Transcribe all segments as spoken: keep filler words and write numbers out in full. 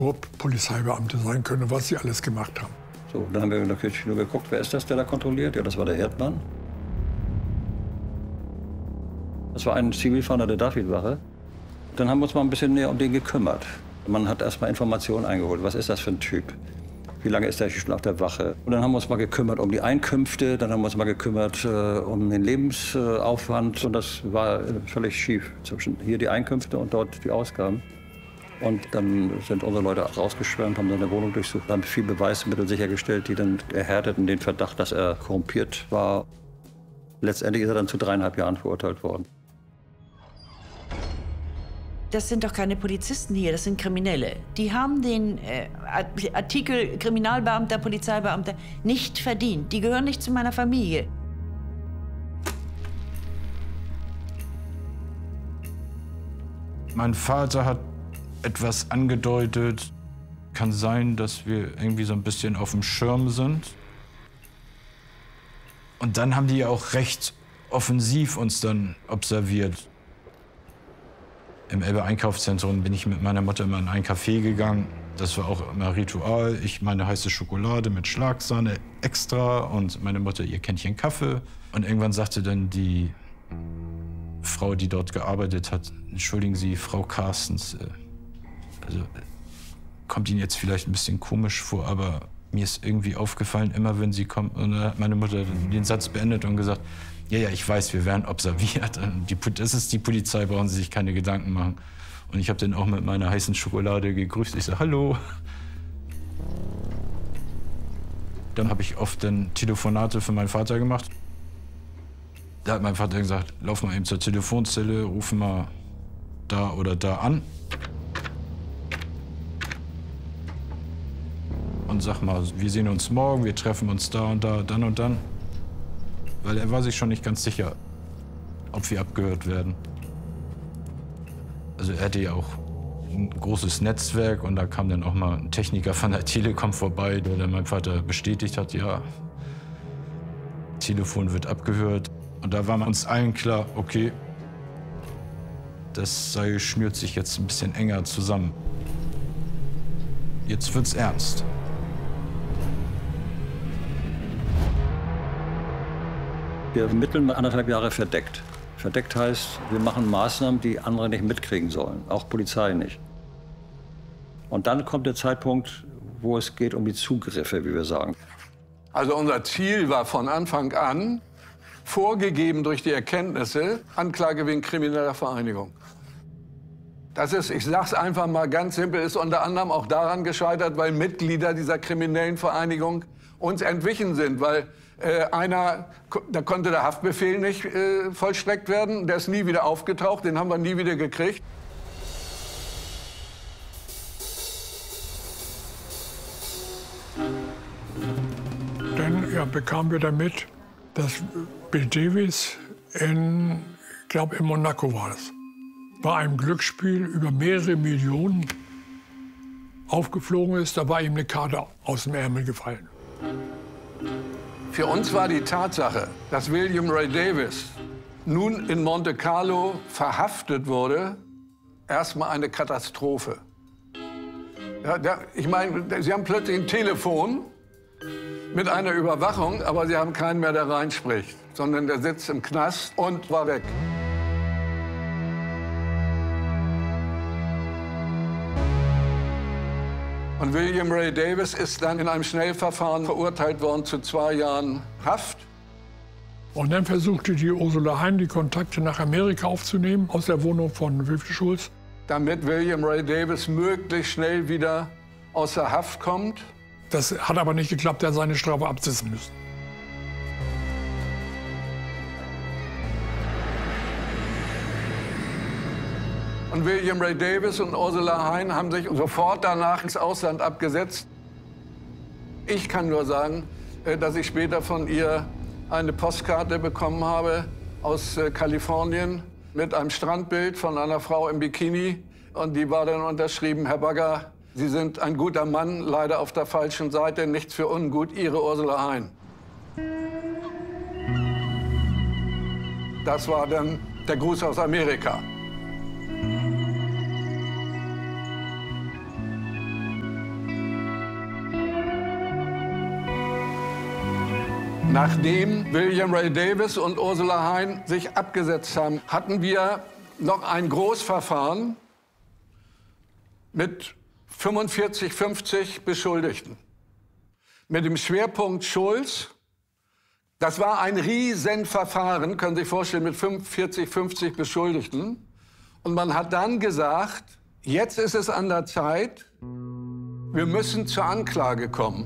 nur Polizeibeamte sein können, was sie alles gemacht haben. So, dann haben wir natürlich nur geguckt, wer ist das, der da kontrolliert? Ja, das war der Erdmann. Das war ein Zivilfahnder der Davidwache. Dann haben wir uns mal ein bisschen näher um den gekümmert. Man hat erst mal Informationen eingeholt. Was ist das für ein Typ? Wie lange ist der schon auf der Wache? Und dann haben wir uns mal gekümmert um die Einkünfte. Dann haben wir uns mal gekümmert äh, um den Lebensaufwand. Und das war äh, völlig schief. Zwischen hier die Einkünfte und dort die Ausgaben. Und dann sind unsere Leute rausgeschwärmt, haben seine Wohnung durchsucht, haben viel Beweismittel sichergestellt, die dann erhärteten den Verdacht, dass er korrumpiert war. Letztendlich ist er dann zu dreieinhalb Jahren verurteilt worden. Das sind doch keine Polizisten hier, das sind Kriminelle. Die haben den äh, Artikel Kriminalbeamter, Polizeibeamter nicht verdient. Die gehören nicht zu meiner Familie. Mein Vater hat etwas angedeutet. Kann sein, dass wir irgendwie so ein bisschen auf dem Schirm sind. Und dann haben die ja auch recht offensiv uns dann observiert. Im Elbe-Einkaufszentrum bin ich mit meiner Mutter immer in ein Café gegangen. Das war auch immer Ritual. Ich meine heiße Schokolade mit Schlagsahne extra und meine Mutter ihr Kännchen Kaffee. Und irgendwann sagte dann die Frau, die dort gearbeitet hat, entschuldigen Sie, Frau Carstens, also kommt Ihnen jetzt vielleicht ein bisschen komisch vor, aber mir ist irgendwie aufgefallen, immer wenn sie kommt, und dann hat meine Mutter den Satz beendet und gesagt, ja, ja, ich weiß, wir werden observiert. Die, das ist die Polizei, brauchen Sie sich keine Gedanken machen. Und ich habe dann auch mit meiner heißen Schokolade gegrüßt. Ich sage, hallo. Dann habe ich oft dann Telefonate für meinen Vater gemacht. Da hat mein Vater gesagt, lauf mal eben zur Telefonzelle, ruf mal da oder da an. Und sag mal, wir sehen uns morgen, wir treffen uns da und da, dann und dann. Weil er war sich schon nicht ganz sicher, ob wir abgehört werden. Also er hatte ja auch ein großes Netzwerk und da kam dann auch mal ein Techniker von der Telekom vorbei, der mein Vater bestätigt hat, ja, Telefon wird abgehört. Und da war uns allen klar, okay, das Seil schnürt sich jetzt ein bisschen enger zusammen. Jetzt wird's ernst. Wir ermitteln anderthalb Jahre verdeckt. Verdeckt heißt, wir machen Maßnahmen, die andere nicht mitkriegen sollen, auch Polizei nicht. Und dann kommt der Zeitpunkt, wo es geht um die Zugriffe, wie wir sagen. Also unser Ziel war von Anfang an, vorgegeben durch die Erkenntnisse, Anklage wegen krimineller Vereinigung. Das ist, ich sag's einfach mal ganz simpel, ist unter anderem auch daran gescheitert, weil Mitglieder dieser kriminellen Vereinigung uns entwichen sind, weil äh, einer, da konnte der Haftbefehl nicht äh, vollstreckt werden, der ist nie wieder aufgetaucht, den haben wir nie wieder gekriegt. Dann ja, bekamen wir damit, dass Bill Davis in, ich glaube in Monaco war es, bei einem Glücksspiel über mehrere Millionen aufgeflogen ist. Da war ihm eine Karte aus dem Ärmel gefallen. Für uns war die Tatsache, dass William Ray Davis nun in Monte Carlo verhaftet wurde, erstmal eine Katastrophe. Ja, da, ich meine, Sie haben plötzlich ein Telefon mit einer Überwachung, aber Sie haben keinen mehr, der reinspricht, sondern der sitzt im Knast und war weg. Und William Ray Davis ist dann in einem Schnellverfahren verurteilt worden zu zwei Jahren Haft. Und dann versuchte die Ursula Hein, die Kontakte nach Amerika aufzunehmen, aus der Wohnung von Wilfried Schulz. Damit William Ray Davis möglichst schnell wieder aus der Haft kommt. Das hat aber nicht geklappt, er hat seine Strafe absitzen müssen. Und William Ray Davis und Ursula Hein haben sich sofort danach ins Ausland abgesetzt. Ich kann nur sagen, dass ich später von ihr eine Postkarte bekommen habe aus Kalifornien mit einem Strandbild von einer Frau im Bikini. Und die war dann unterschrieben, Herr Bagger, Sie sind ein guter Mann, leider auf der falschen Seite, nichts für ungut, Ihre Ursula Hein. Das war dann der Gruß aus Amerika. Nachdem William Ray Davis und Ursula Hein sich abgesetzt haben, hatten wir noch ein Großverfahren mit fünfundvierzig, fünfzig Beschuldigten. Mit dem Schwerpunkt Schulz. Das war ein Riesenverfahren, können Sie sich vorstellen, mit fünfundvierzig, fünfzig Beschuldigten. Und man hat dann gesagt, jetzt ist es an der Zeit, wir müssen zur Anklage kommen.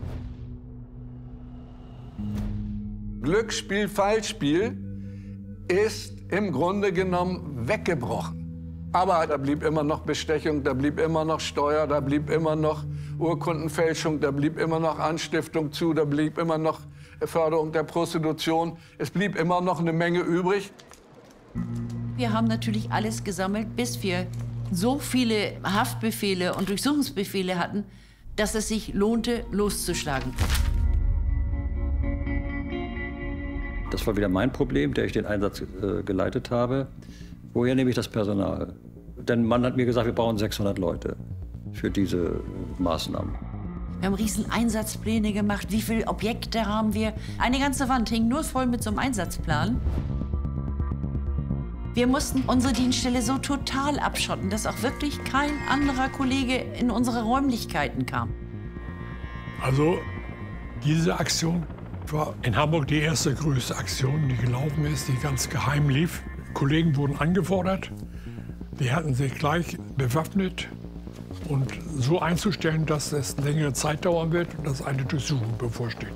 Glücksspiel, Fallspiel ist im Grunde genommen weggebrochen. Aber da blieb immer noch Bestechung, da blieb immer noch Steuer, da blieb immer noch Urkundenfälschung, da blieb immer noch Anstiftung zu, da blieb immer noch Förderung der Prostitution. Es blieb immer noch eine Menge übrig. Wir haben natürlich alles gesammelt, bis wir so viele Haftbefehle und Durchsuchungsbefehle hatten, dass es sich lohnte, loszuschlagen. Das war wieder mein Problem, der ich den Einsatz äh, geleitet habe. Woher nehme ich das Personal? Denn man hat mir gesagt, wir brauchen sechshundert Leute für diese Maßnahmen. Wir haben riesen Einsatzpläne gemacht. Wie viele Objekte haben wir? Eine ganze Wand hing nur voll mit so einem Einsatzplan. Wir mussten unsere Dienststelle so total abschotten, dass auch wirklich kein anderer Kollege in unsere Räumlichkeiten kam. Also diese Aktion war in Hamburg die erste größte Aktion, die gelaufen ist, die ganz geheim lief. Kollegen wurden angefordert. Die hatten sich gleich bewaffnet und so einzustellen, dass es längere Zeit dauern wird und dass eine Durchsuchung bevorsteht.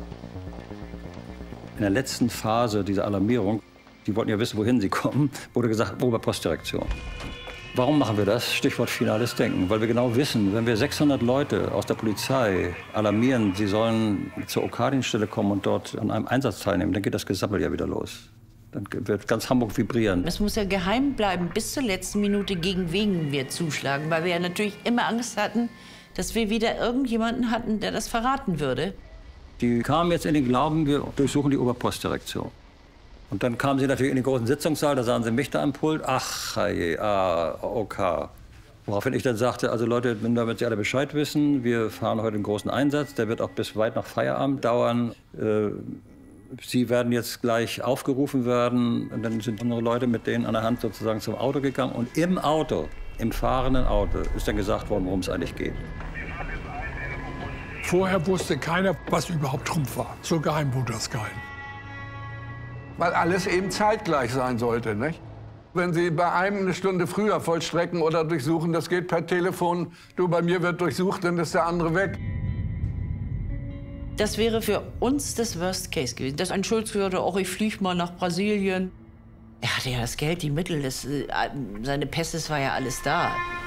In der letzten Phase dieser Alarmierung, die wollten ja wissen, wohin sie kommen, wurde gesagt, Oberpostdirektion. Warum machen wir das? Stichwort finales Denken. Weil wir genau wissen, wenn wir sechshundert Leute aus der Polizei alarmieren, sie sollen zur OK-Dienststelle kommen und dort an einem Einsatz teilnehmen, dann geht das Gesammel ja wieder los. Dann wird ganz Hamburg vibrieren. Es muss ja geheim bleiben, bis zur letzten Minute, gegen wen wir zuschlagen. Weil wir ja natürlich immer Angst hatten, dass wir wieder irgendjemanden hatten, der das verraten würde. Die kamen jetzt in den Glauben, wir durchsuchen die Oberpostdirektion. Und dann kamen sie natürlich in den großen Sitzungssaal, da sahen sie mich da am Pult. Ach, je, ah, OK. Woraufhin ich dann sagte, also Leute, damit Sie alle Bescheid wissen, wir fahren heute einen großen Einsatz, der wird auch bis weit nach Feierabend dauern. Äh, Sie werden jetzt gleich aufgerufen werden. Und dann sind unsere Leute mit denen an der Hand sozusagen zum Auto gegangen. Und im Auto, im fahrenden Auto, ist dann gesagt worden, worum es eigentlich geht. Vorher wusste keiner, was überhaupt Trumpf war. So geheim wurde das geheim. Weil alles eben zeitgleich sein sollte, nicht? Wenn Sie bei einem eine Stunde früher vollstrecken oder durchsuchen, das geht per Telefon, du, bei mir wird durchsucht, dann ist der andere weg. Das wäre für uns das Worst Case gewesen. Dass ein Schulz würde, auch ich fliege mal nach Brasilien. Er hatte ja das Geld, die Mittel, das, seine Pässe, das war ja alles da.